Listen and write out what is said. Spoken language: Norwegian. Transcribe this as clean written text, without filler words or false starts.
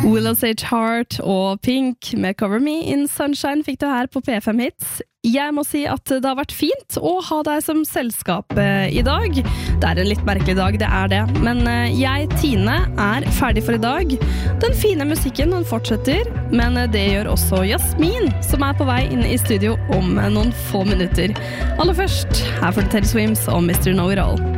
Will Sage Heart og Pink med Cover Me in Sunshine fikk du her på P5 Hits. Jeg må si at det har vært fint å ha deg som selskap i dag. Det er en litt merkelig dag, det er det. Men jeg, Tine, er ferdig for i dag. Den fine musikken den fortsetter, men det gjør også Jasmin, som er på vei inn i studio om noen få minutter. Aller først, her får du Teddy Swims og Mr. Know It All.